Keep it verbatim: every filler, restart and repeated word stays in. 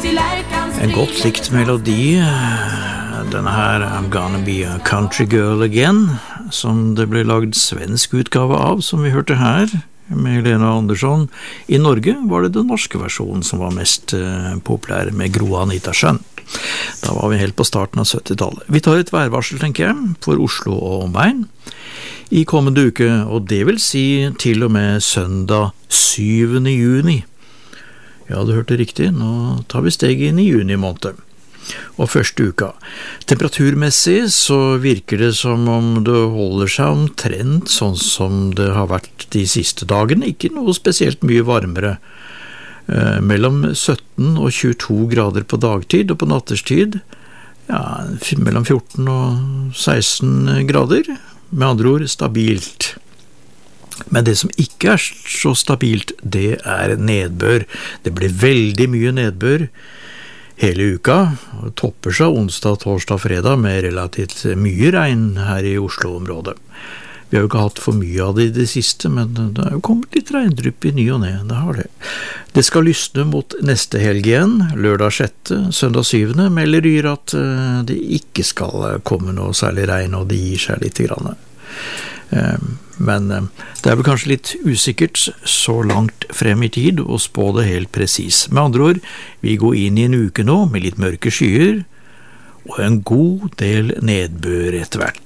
En godt likt melodi, denne her I'm Gonna Be a Country Girl Again, som det ble lagd svensk utgave av, som vi hørte her, med Helena Andersson. I Norge var det den norske versjonen som var mest uh, populær, med Gro Anita Sjøen. Da var vi helt på starten av syttitallet. Vi tar et værvarsel, tenker jeg, for Oslo og omegn i kommende uke, og det vil si til og med søndag syvende juni. Ja, du hørte riktig, nå tar vi steget inn i juni måned. Og første uka. Temperaturmessig så virker det som om det holder seg omtrent sånn som det har vært de siste dagene, ikke noe spesielt mye varmere. Eh, mellom sytten og tjueto grader på dagtid, og på natterstid ja, mellom fjorten og seksten grader, med andre ord stabilt. Men det som ikke er så stabilt, det er nedbør. Det blir veldig mye nedbør hele uka, og topper seg onsdag, torsdag, fredag med relativt mye regn her i Oslo-området. Vi har jo ikke hatt for mye av det i det siste, men det har jo kommet litt regndrypp i ny og ned, det har det. Det skal lysne mot neste helg igjen, lørdag sjette, søndag syvende, melder Yr at det ikke skal komme noe særlig regn, og det gir seg litt grann. Men det er vel kanskje litt usikkert så langt frem i tid å spå det helt presis. Med andre ord, vi går inn i en uke nå med litt mørke skyer og en god del nedbør etter hvert.